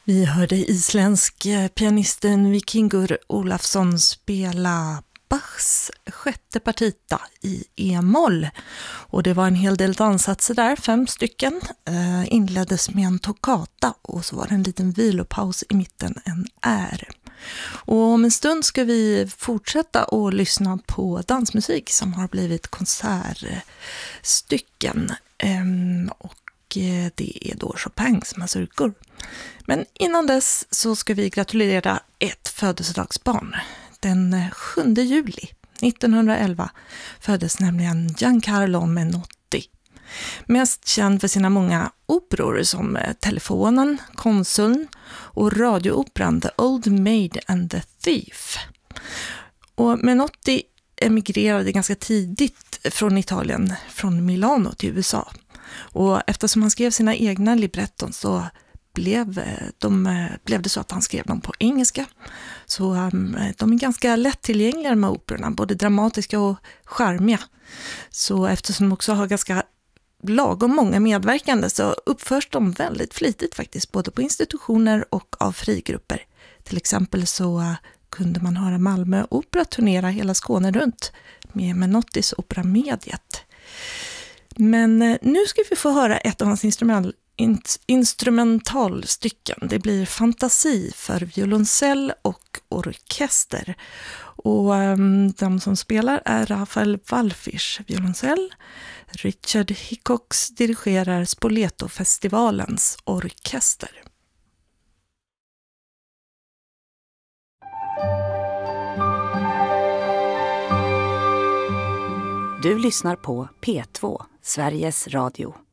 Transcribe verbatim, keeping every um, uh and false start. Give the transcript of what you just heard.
Vi hörde isländsk pianisten Vikingur Olafsson spela Bachs sjätte partita i e-moll. Och det var en hel del ansatser där, fem stycken. Eh, inleddes med en toccata och så var det en liten vilopaus i mitten, en är. Och om en stund ska vi fortsätta att lyssna på dansmusik som har blivit konsertstycken. Ehm, och det är då Chopins mazurkor. Men innan dess så ska vi gratulera ett födelsedagsbarn. Den sjunde juli nittonhundraelva föddes nämligen Giancarlo Menotti. Mest känd för sina många operor som Telefonen, Konsuln och radiooperan The Old Maid and the Thief. Och Menotti emigrerade ganska tidigt från Italien, från Milano till U S A. Och eftersom han skrev sina egna libretton så blev, de, blev det så att han skrev dem på engelska. Så um, de är ganska lättillgängliga de här operorna, både dramatiska och charmiga. Så eftersom de också har ganska lagom många medverkande så uppförs de väldigt flitigt faktiskt, både på institutioner och av frigrupper. Till exempel så uh, kunde man höra Malmö opera turnera hela Skåne runt med Menottis opera Mediet. Men uh, nu ska vi få höra ett av hans instrument instrumentalstycken. Det blir Fantasi för violoncell och orkester. Och um, de som spelar är Rafael Wallfisch, violoncell. Richard Hickox dirigerar Spoleto-festivalens orkester. Du lyssnar på P två, Sveriges Radio.